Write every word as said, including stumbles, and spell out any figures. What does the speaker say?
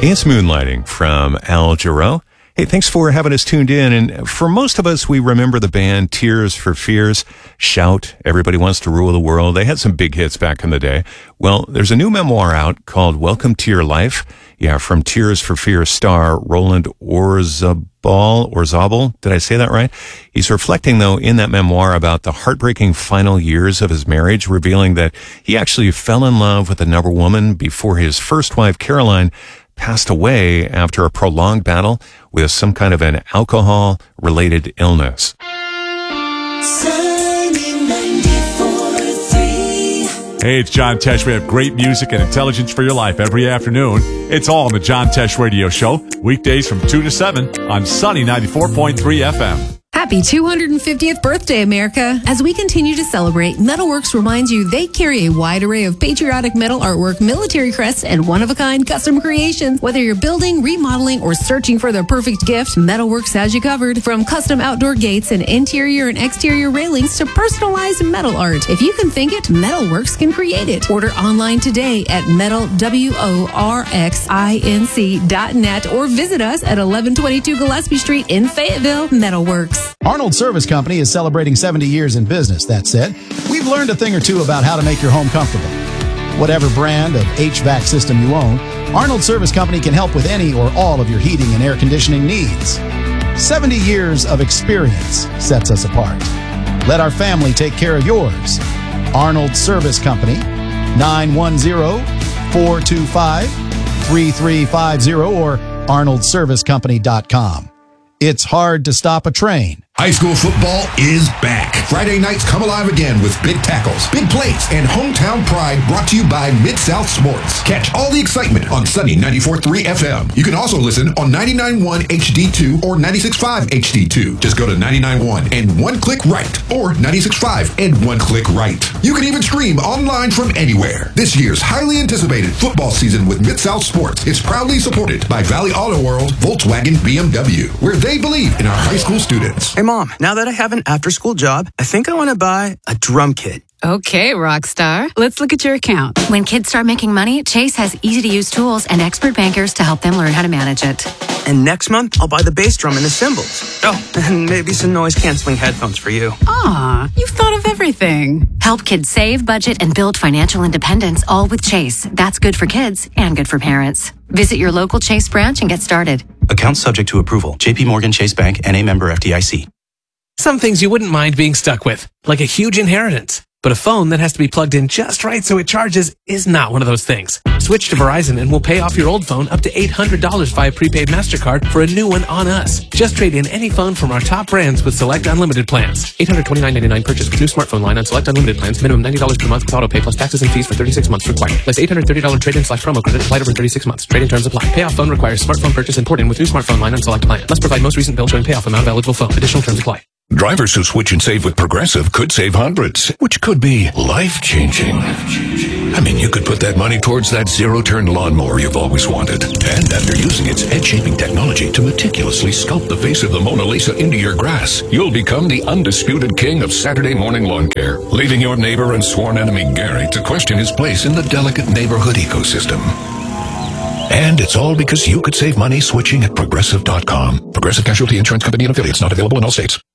It's Moonlighting from Al Jarreau. Hey, thanks for having us tuned in. And for most of us, we remember the band Tears for Fears, Shout, Everybody Wants to Rule the World. They had some big hits back in the day. Well, there's a new memoir out called Welcome to Your Life. Yeah, from Tears for Fears star Roland Orzabal, Orzabal. Did I say that right? He's reflecting, though, in that memoir about the heartbreaking final years of his marriage, revealing that he actually fell in love with another woman before his first wife, Caroline, passed away after a prolonged battle with some kind of an alcohol-related illness. Hey, it's John Tesh. We have great music and intelligence for your life every afternoon. It's all on the John Tesh Radio Show, weekdays from two to seven on Sunny ninety-four point three F M. Happy two hundred fiftieth birthday, America. As we continue to celebrate, Metalworks reminds you they carry a wide array of patriotic metal artwork, military crests, and one-of-a-kind custom creations. Whether you're building, remodeling, or searching for the perfect gift, Metalworks has you covered. From custom outdoor gates and interior and exterior railings to personalized metal art. If you can think it, Metalworks can create it. Order online today at metal works dot net or visit us at eleven twenty-two Gillespie Street in Fayetteville. Metalworks. Arnold Service Company is celebrating seventy years in business. That said, we've learned a thing or two about how to make your home comfortable. Whatever brand of H V A C system you own, Arnold Service Company can help with any or all of your heating and air conditioning needs. seventy years of experience sets us apart. Let our family take care of yours. Arnold Service Company, nine one zero, four two five, three three five zero or arnold service company dot com. It's hard to stop a train. High school football is back. Friday nights come alive again with big tackles, big plays, and hometown pride brought to you by Mid-South Sports. Catch all the excitement on Sunny ninety-four point three F M. You can also listen on ninety-nine point one H D two or ninety-six point five H D two. Just go to ninety-nine point one and one click right or ninety-six point five and one click right. You can even stream online from anywhere. This year's highly anticipated football season with Mid-South Sports is proudly supported by Valley Auto World, Volkswagen, B M W, where they believe in our high school students. Hey, Mom, now that I have an after-school job, I think I want to buy a drum kit. Okay, Rockstar. Let's look at your account. When kids start making money, Chase has easy-to-use tools and expert bankers to help them learn how to manage it. And next month, I'll buy the bass drum and the cymbals. Oh, and maybe some noise-canceling headphones for you. Aw, you've thought of everything. Help kids save, budget, and build financial independence, all with Chase. That's good for kids and good for parents. Visit your local Chase branch and get started. Account subject to approval. J P Morgan Chase Bank, N A member F D I C. Some things you wouldn't mind being stuck with, like a huge inheritance. But a phone that has to be plugged in just right so it charges is not one of those things. Switch to Verizon and we'll pay off your old phone up to eight hundred dollars via prepaid MasterCard for a new one on us. Just trade in any phone from our top brands with select unlimited plans. eight hundred twenty-nine ninety-nine purchase with new smartphone line on select unlimited plans. Minimum ninety dollars per month with auto pay plus taxes and fees for thirty-six months required. Less eight hundred thirty dollars trade-in slash promo credit applied over thirty-six months. Trade-in terms apply. Payoff phone requires smartphone purchase and port-in with new smartphone line on select plan. Must provide most recent bill showing payoff amount of eligible phone. Additional terms apply. Drivers who switch and save with Progressive could save hundreds, which could be life-changing. I mean, you could put that money towards that zero-turn lawnmower you've always wanted. And after using its head-shaping technology to meticulously sculpt the face of the Mona Lisa into your grass, you'll become the undisputed king of Saturday morning lawn care, leaving your neighbor and sworn enemy Gary to question his place in the delicate neighborhood ecosystem. And it's all because you could save money switching at Progressive dot com. Progressive Casualty Insurance Company and affiliates, not available in all states.